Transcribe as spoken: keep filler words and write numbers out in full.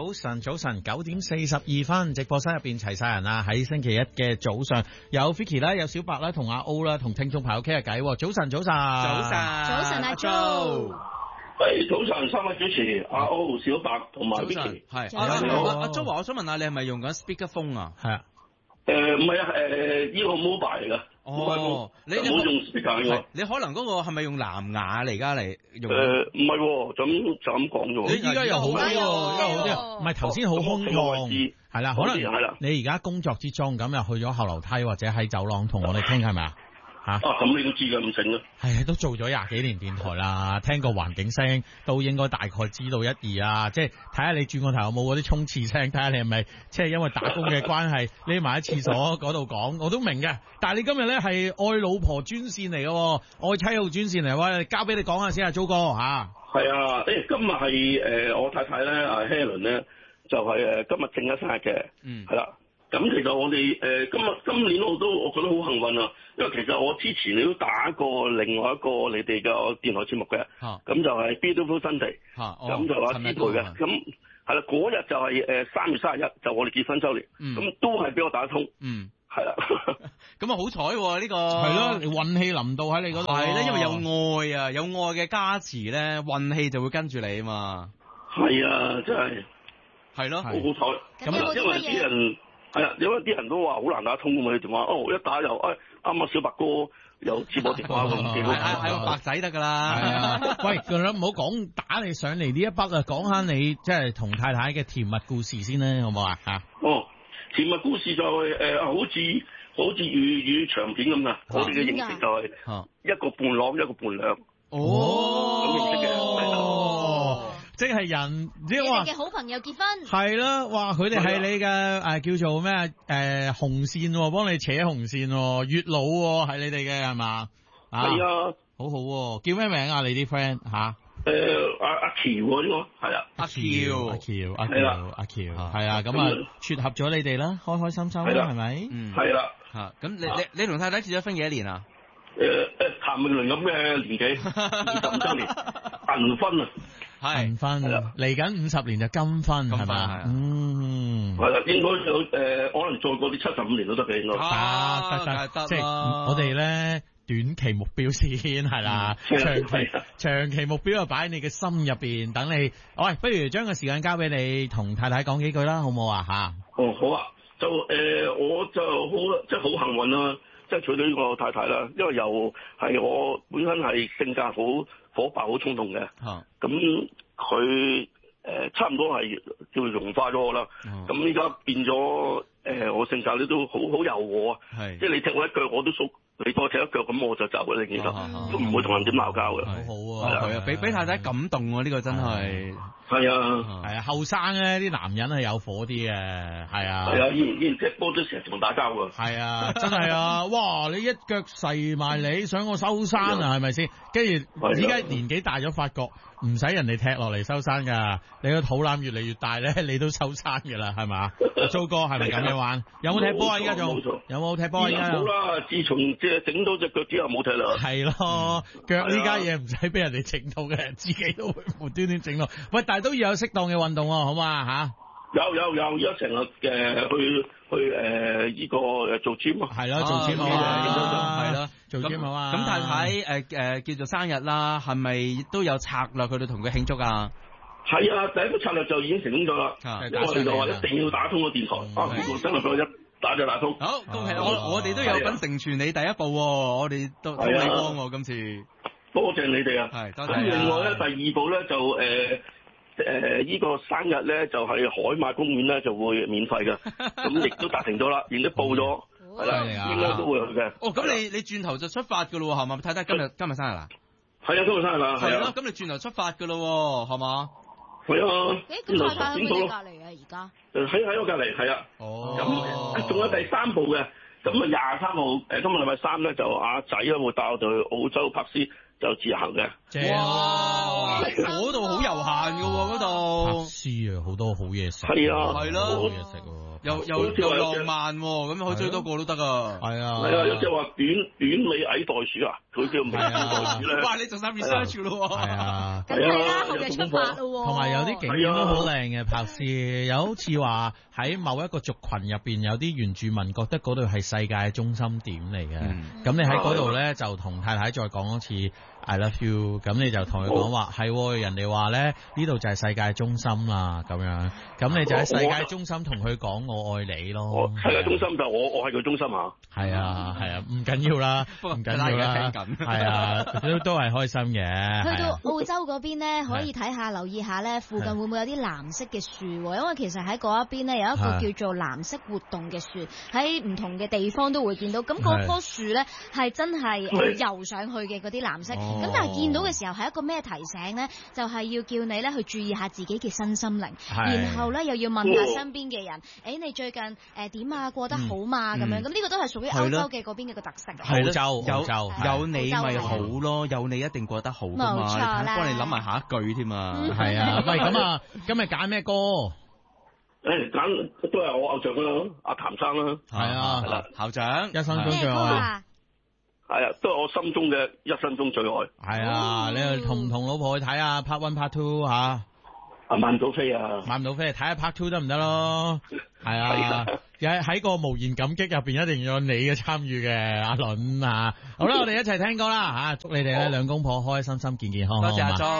早晨，早晨，九點四十二分，直播室入邊齊晒人啦。喺星期一嘅早上，有 Vicky 啦，有小白啦，同阿 O 啦，同聽眾朋友傾下偈。早晨，早晨， 早晨， 早晨，阿 Jo。 喂，早晨，三位主持，阿 O、小白同埋 Vicky。 係，阿阿 Jo 話，我想問下你係咪用緊 speakerphone 啊？ 係啊。 誒，唔係啊，誒，呢個 mobile 嚟噶。 哦，你冇用 speaker 嘅。 你可能嗰個係咪用藍牙嚟？而家嚟用？ 誒，唔係，就咁就咁講啫。 你而家又好啲喎，而家好啲。唔係頭先好空曠，係啦，可能你而家工作之中咁又去咗後樓梯或者喺走廊同我哋傾係咪啊？吓啊！ 咁你都知㗎，咁醒啊？ 係都做咗廿幾年電台啦，聽個環境聲都應該大概知道一二啊！即係睇下你轉個頭有冇嗰啲沖廁聲，睇下你係咪即係因為打工嘅關係匿埋喺廁所嗰度講，我都明嘅。但係你今日咧係愛老婆專線嚟嘅，愛妻號專線嚟，喂，交俾你講下先啊，租哥吓。 係啊，誒，今日係誒我太太咧，阿 Helen 咧，就係誒今日正一生日嘅，嗯，係啦。咁其實我哋誒、呃、今日今年我都我覺得好幸運啊，因為其實我之前你都打過另外一個你哋嘅電台節目嘅，咁、啊、就係 Beautiful Sunday，咁、啊、就話支配嘅，咁係啦，嗰日就係誒三月三十一，就我哋結婚周年，咁、嗯、都係俾我打得通，嗯，係啦， 咁啊好彩喎呢個， 係咯，運氣臨到喺你嗰度， 係咧，因為有愛啊，有愛嘅加持咧，運氣就會跟住你啊嘛， 係啊，真係，係咯，好好彩，咁因為啲人。係啊，因為啲人都話好難打通㗎嘛，你電話哦一打又誒啱啱小白哥又接我電話咁幾好， 係個白仔得㗎啦。 係啊，喂，仲有唔好講打你上嚟呢一筆啊，講下你即係同太太嘅甜蜜故事先啦，好唔好啊？嚇！ 哦，甜蜜故事就係、是、誒、呃，好似好似粵語長片咁啊！我哋嘅認識就係一個伴郎一個伴娘。哦，咁認識嘅。 哦。即係人，即係話嘅好朋友結婚， 係啦，哇！佢哋係你嘅誒、呃、叫做咩誒、呃、紅線，幫你扯紅線，月老係你哋嘅係嘛？ 係啊， 好好，叫咩名啊？你啲 friend 吓？ 誒，阿阿喬呢個係啊， 阿喬，阿喬，阿喬，阿喬，係啊，咁啊撮合咗你哋啦，開開心心啦，係咪？嗯，係啦， 吓，咁你你你同太太結咗婚幾多年啊？ 誒誒，譚詠麟咁嘅年紀，二十五周年，銀婚啊！ 銀婚嚟緊五十年就金婚係嘛？嗯， 係啦，應該有誒，可能再過啲七十五年都得嘅，應該得得得，即係我哋咧短期目標先係啦，長期長期目標就擺喺你嘅心入邊，等你。喂，不如將個時間交俾你同太太講幾句啦，好唔好啊？吓， 哦，好啊，就誒，我就好即係好幸運啦，即係娶到呢個太太啦，因為又係我本身係性格好火爆好衝動嘅，咁佢誒差唔多係叫融化咗我啦。咁依家變咗誒、呃，我性格咧都好好柔和啊，即係你踢我一腳我都縮，你多踢一腳咁我就走嘅，你其實都唔會同人點鬧交嘅。 好好啊， 係啊，俾俾太太感動喎，呢、呢個真係係啊， 係啊，後生咧啲男人係有火啲嘅，係啊， 係啊，以前以前踢波都成日同打交㗎， 係啊，真係啊，哇！你一腳射埋你，想我收山啊，係咪先？跟住依家年紀大咗，發覺唔使人哋踢落嚟收山噶，你個肚腩越嚟越大咧，你都收山噶啦，係嘛？租哥係咪咁樣玩？有冇踢波啊？依家仲有冇踢波啊？依家冇啦，自從即係整到隻腳之後冇踢啦。係咯，腳呢家嘢唔使俾人哋整到嘅，自己都會無端端整到。喂，但係都要有適當嘅運動，好嘛吓？ 有有有，而家成日嘅去去誒呢個誒做 gym 啊， 係咯，做 gym 啊，係咯，做 gym 好啊。 咁太太誒誒叫做生日啦，係咪都有策略去到同佢慶祝啊？ 係啊，第一個策略就已經成功咗啦。因為我哋就話一定要打通個電台，啊，做生日嗰一打就打通。 好，恭喜我我哋都有份成全你第一步，我哋都都你幫我今次。 多謝你哋啊！ 係，多謝。 咁另外咧，第二步咧就誒。誒、呃，呢、這個生日咧就係、是、海馬公園咧就會免費嘅，咁亦都達成咗啦，然都報咗，係啦，應該都會去嘅。 哦，咁你你轉頭就出發噶咯，係嘛？睇睇今日今日生日啦， 係啊，今日生日啦，係啊，咁你轉頭出發噶咯，係嘛？ 係啊， 誒，咁太太喺你隔籬啊，而家？誒， 喺喺我隔籬，係啊。哦。咁仲有第三步嘅，咁啊廿三號誒，今日禮拜三咧就阿仔咧會帶我哋去澳洲柏斯就自由行嘅。 正哇！ 哇，嗰度好悠閒㗎喎，嗰度。 柏斯啊，好多好嘢食。 係啊， 係咯， 好嘢食喎。 又又又浪漫喎，咁可以追多個都得啊。 係啊， 係啊，有隻話短短尾矮袋鼠啊，佢叫咩矮袋鼠咧？ 哇，你做晒 research 咯喎。 係啊， 咁係啦，後日出發咯。 同埋有啲景點都好靚嘅，柏斯有好似話喺某一個族群入邊有啲原住民覺得嗰度係世界中心點嚟嘅，咁你喺嗰度咧就同太太再講一次 I love you， 咁你就同佢講話係，人哋話咧呢度就係世界中心啦，咁樣，咁你就喺世界中心同佢講我愛你咯。 世界中心就我我係佢中心啊。 係啊係啊，唔緊要啦，唔緊要啦，係啊，都都係開心嘅。 去到澳洲嗰邊咧，可以睇下留意下咧，附近會唔會有啲藍色嘅樹？因為其實喺嗰一邊咧有一個叫做藍色活動嘅樹，喺唔同嘅地方都會見到。咁嗰棵樹咧係真係游上去嘅嗰啲藍色。咁但係見到嘅時候係一個咩提醒咧？就係要叫你咧去注意下自己嘅身心靈，然後咧又要問下身邊嘅人，誒你最近誒點啊？過得好嘛？咁樣咁呢個都係屬於歐洲嘅嗰邊嘅個特色。 澳洲有澳洲有你咪好咯，有你一定過得好㗎嘛。 冇錯啦， 幫你諗埋下一句添啊。 係啊，喂咁啊，今日揀咩歌？ 誒揀都係我偶像啦，阿譚生啦。 係啊， 係啦， 校長一生中最愛。 係啊，都係我心中嘅一生中最愛。 係啊，你同唔同老婆去睇啊 ？Part One、Part Two 吓？ 啊，買唔到飛啊！ 買唔到飛，睇下 Part Two 得唔得咯？係啊，喺喺個無言感激入邊，一定要有你嘅參與嘅，阿倫啊！好啦，我哋一齊聽歌啦吓，祝你哋咧兩公婆開開心心、健健康康。 多謝阿莊。